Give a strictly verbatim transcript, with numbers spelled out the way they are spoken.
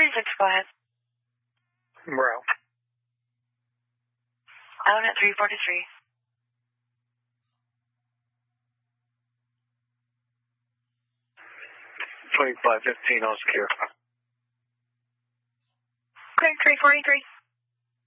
six, go ahead. Bro. Out at three forty-three. twenty-five fifteen, all secure. Clear three forty-three.